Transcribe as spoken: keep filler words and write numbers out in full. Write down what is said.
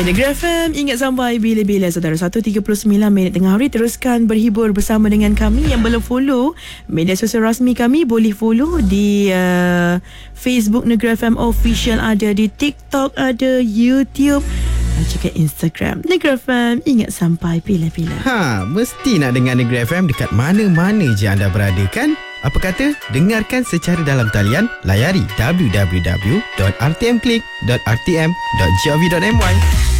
Negeri F M, ingat sampai bila-bila saudara. Satu tiga puluh sembilan minit tengah hari. Teruskan berhibur bersama dengan kami. Yang belum follow media sosial rasmi kami, boleh follow di uh, Facebook Negeri F M Official, ada di TikTok, ada YouTube dan juga Instagram Negeri F M. Ingat sampai bila-bila. Ha, mesti nak dengar Negeri F M dekat mana-mana je anda berada kan? Apa kata? Dengarkan secara dalam talian. Layari w w w dot r t m click dot r t m dot gov dot m y.